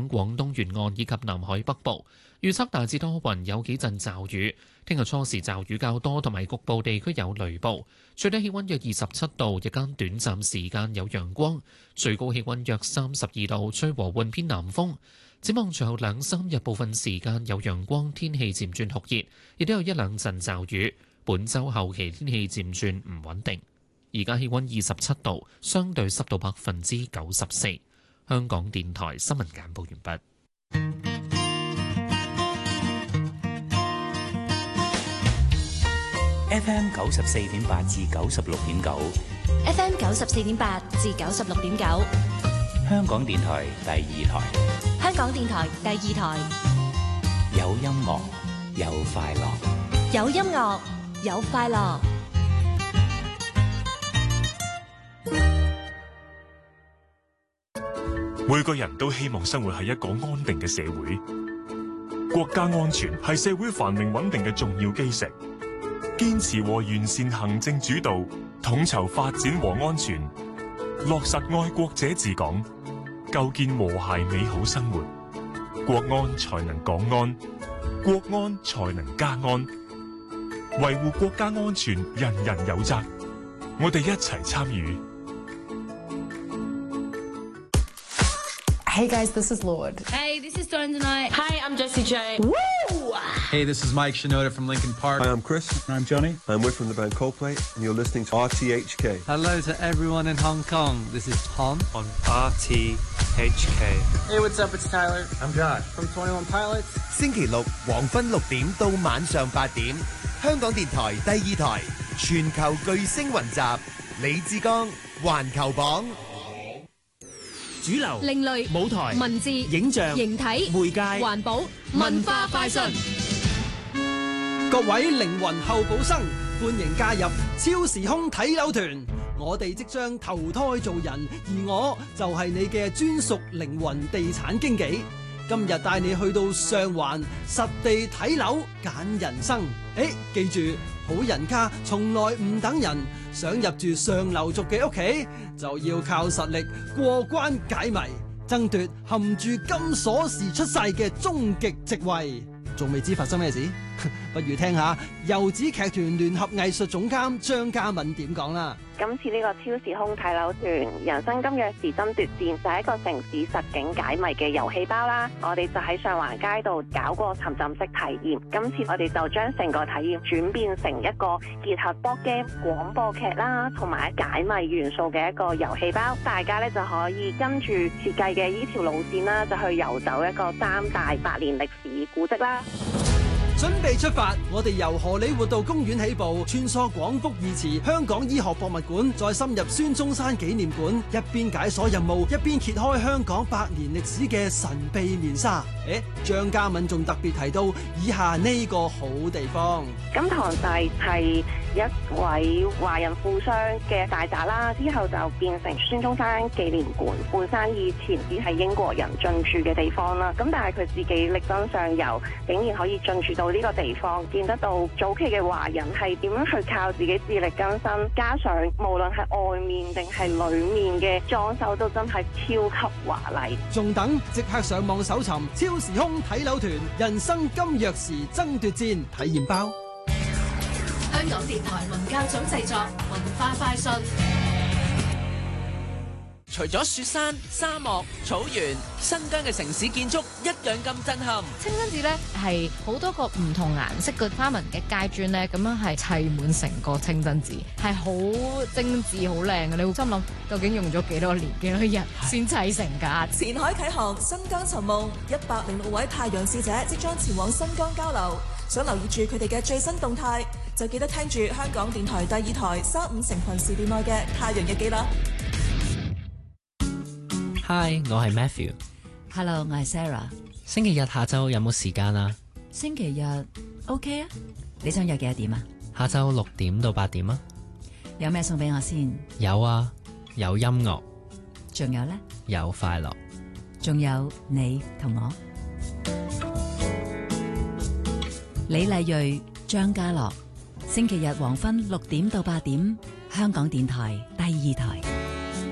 廣東沿岸以及南海北部。預測大致多雲，有幾陣驟雨。聽日初時驟雨較多，同埋局部地區有雷暴。最低氣溫約27度，日間短暫時間有陽光，最高氣溫約32度，吹和緩偏南風。展望隨後兩三日部分時間有陽光，天氣漸轉酷熱，亦都有一兩陣驟雨。本週後期天氣漸轉唔穩定。而家氣溫27度，相對濕度94%。香港電台新聞簡報完畢。 FM 94.8至96.9 ，FM 94.8至96.9， 香港電台第二台， 香港電台第二台， 有音樂，有快樂， 有音樂，有快樂。 每個人都希望生活喺一個安定嘅社會，國家安全係社會繁榮穩定嘅重要基石。堅持和完善行政主導，統籌發展和安全，落實愛國者治港，構建和諧美好生活，國安才能港安，國安才能家安。維護國家安全，人人有責，我哋一齊參與。 Hey guys, this is Lord. Hey, this is Stone Tonight. Hi, I'm Jessie J. Woo! Hey, this is Mike Shinoda from Linkin Park. Hi, I'm Chris. I'm Johnny. I'm Wick from the band Coldplay, and you're listening to RTHK. Hello to everyone in Hong Kong. This is Tom on RTHK. Hey, what's up? It's Tyler. I'm Josh from 21 Pilots. 星期六黃昏6點到晚上8點，香港電台第二台全球巨星雲集，李志剛環球榜。 主流、 另類、 舞台、 文字、 影像、 形體、 媒介、 環保、文化快訊。 各位靈魂候補生，歡迎加入超時空睇樓團。我哋即將投胎做人，而我就係你嘅專屬靈魂地產經紀。今日帶你去到上環實地睇樓揀人生。記住，好人家從來唔等人。想入住上流族嘅屋企，就要靠實力過關解謎，爭奪含住金鎖匙出世嘅終極席位。仲未知發生咩事？不如聽下遊子劇團聯合藝術總監張嘉敏點講啦。 今次呢個超時空睇樓團人生今約時爭奪戰就係一個城市實景解謎嘅遊戲包啦。我哋就喺上環街度搞過沉浸式體驗，今次我哋就將成個體驗轉變成一個結合 board game 廣播劇啦同埋解謎元素嘅一個遊戲包。大家咧就可以跟住設計嘅呢條路線啦，就去遊走一個3大百年歷史古蹟啦。 準備出發，我哋由荷里活道公園起步，穿梭廣福義祠、香港醫學博物館，再深入孫中山紀念館，一邊解鎖任務，一邊揭開香港100年歷史嘅神秘面紗。張嘉敏仲特別提到以下呢個好地方。 金堂寨係一位華人富商嘅大宅啦，之後就變成孫中山紀念館。本身以前只係英國人進駐嘅地方啦，咁但係佢自己力爭上游，竟然可以進駐到呢個地方，見得到早期嘅華人係點樣去靠自己自力更生，加上無論係外面定係裏面嘅裝修都真係超級華麗。 仲等？即刻上網搜尋超時空睇樓團人生今約時爭奪戰體驗包。 香港電台文教組製作文化快訊。 除咗雪山、沙漠、草原，新疆嘅城市建築一樣咁震撼。 清真寺咧係好多個唔同顏色嘅花紋嘅階磚咧，咁樣係砌滿成個清真寺，係好精緻、好靚嘅。你會心諗究竟用咗幾多年、幾多日先砌成㗎？ 前海啟航，新疆尋夢，106位太陽使者即將前往新疆交流。想留意住佢哋嘅最新動態，就記得聽住香港電台第二台3、5成群時段內嘅太陽日記啦。 Hi， 我係 Matthew。 Hello， 我係 Sarah。 星期日下晝有冇時間啊？ 星期日 OK 啊，你想約幾多點啊？ 下晝6點到8點啊。 有咩送俾我先？ 有啊，有音樂。 仲有呢？ 有快樂。 仲有你同我。李麗蕊、張家樂，星期日黃昏6點到8點，香港電台第二台。